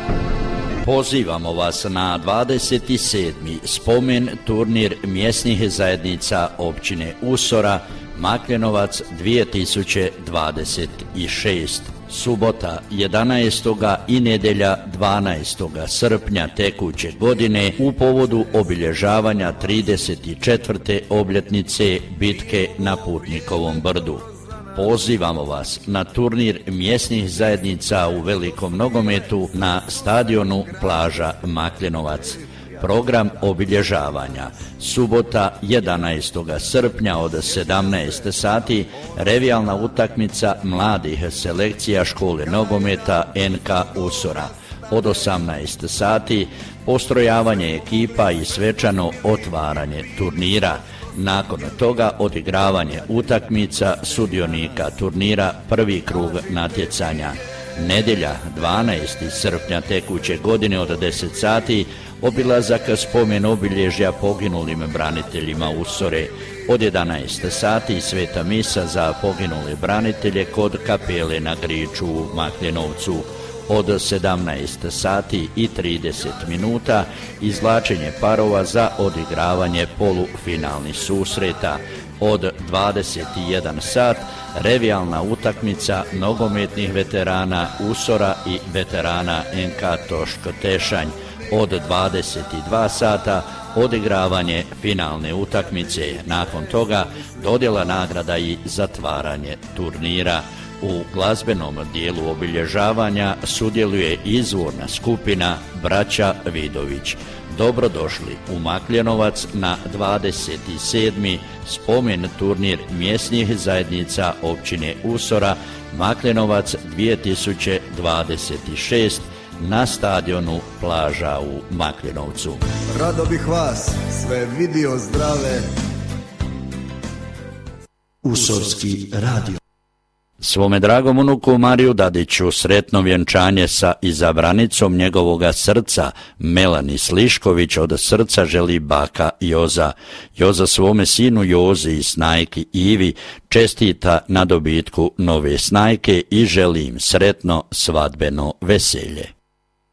Pozivamo vas na 27. spomen turnir mjesnih zajednica općine Usora, Makljenovac 2026. Subota 11. i nedjelja 12. srpnja tekuće godine u povodu obilježavanja 34. obljetnice bitke na Putnikovom brdu. Pozivamo vas na turnir mjesnih zajednica u velikom nogometu na stadionu Plaža Makljenovac. Program obilježavanja: subota 11. srpnja od 17 sati revijalna utakmica mladih selekcija škole nogometa NK Usora. Od 18 sati postrojavanje ekipa i svečano otvaranje turnira. Nakon toga odigravanje utakmica sudionika turnira, prvi krug natjecanja. Nedjelja 12. srpnja tekuće godine od 10 sati obilazak spomen obilježja poginulim braniteljima Usore. Od 11 sati sveta misa za poginule branitelje kod kapele na Griču u Makljenovcu. Od 17 sati i 30 minuta izvlačenje parova za odigravanje polufinalnih susreta. Od 21 sat revijalna utakmica nogometnih veterana Usora i veterana NK Toško Tešanj. Od 22 sata odigravanje finalne utakmice. Nakon toga dodjela nagrada i zatvaranje turnira. U glazbenom dijelu obilježavanja sudjeluje izvorna skupina Braća Vidović. Dobrodošli u Makljenovac na 27. spomen turnir mjesnih zajednica općine Usora, Makljenovac 2026 na stadionu Plaža u Makljenovcu. Rado bih vas sve vidio zdrave. Usorski radio. Svome dragom unuku Mariju Dadiću sretno vjenčanje sa izabranicom njegovoga srca Melani Slišković od srca želi baka Joza. Joza svome sinu Jozi i snajki Ivi čestita na dobitku nove snajke i želi im sretno svadbeno veselje.